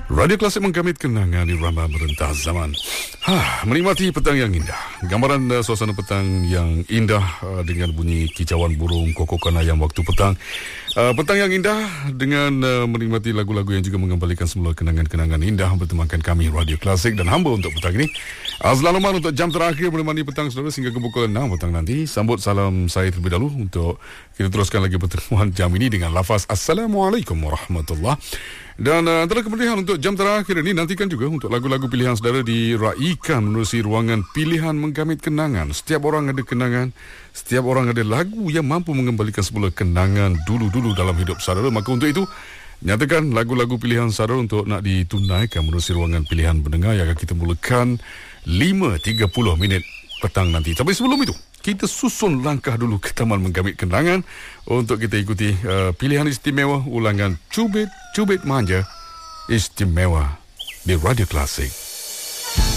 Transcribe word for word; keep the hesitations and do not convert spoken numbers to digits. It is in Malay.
Radio Klasik menggamit kenangan di Rama Merentah Zaman. Ha, menikmati petang yang indah. Gambaran uh, suasana petang yang indah uh, dengan bunyi kicauan burung, kokokan ayam waktu petang. Uh, petang yang indah dengan uh, menikmati lagu-lagu yang juga mengembalikan semula kenangan-kenangan indah bertemankan kami Radio Klasik dan hamba untuk petang ini. Azlan Umar untuk jam terakhir menemani petang saudara sehingga ke pukul enam petang nanti. Sambut salam saya terlebih dahulu untuk kita teruskan lagi pertemuan jam ini dengan lafaz Assalamualaikum warahmatullahi. Dan uh, antara kemudian untuk jam terakhir ini nantikan juga untuk lagu-lagu pilihan saudara diraikan menerusi ruangan pilihan menggamit kenangan. Setiap orang ada kenangan, setiap orang ada lagu yang mampu mengembalikan semula kenangan dulu-dulu dalam hidup saudara. Maka untuk itu, nyatakan lagu-lagu pilihan saudara untuk nak ditunaikan menerusi ruangan pilihan pendengar yang akan kita mulakan lima tiga puluh minit petang nanti. Tapi sebelum itu, kita susun langkah dulu ke Taman Menggamit Kenangan untuk kita ikuti uh, pilihan istimewa ulangan Cubit Cubit Manja Istimewa di Radio Klasik.